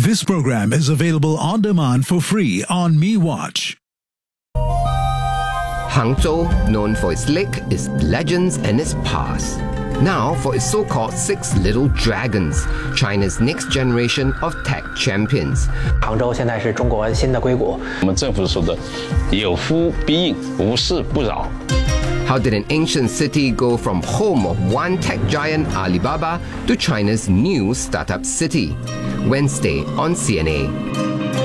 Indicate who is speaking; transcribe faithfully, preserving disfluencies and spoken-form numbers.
Speaker 1: This program is available on demand for free on MeWatch.
Speaker 2: Hangzhou, known for its lake, its legends and its past. Now for its so-called Six Little Dragons, China's next generation of tech champions.
Speaker 3: 杭州现在是中国新的硅谷。
Speaker 4: 我们政府说的有夫必应，无事不扰。
Speaker 2: How did an ancient city go from home of one tech giant Alibaba to China's new startup city? Wednesday on C N A.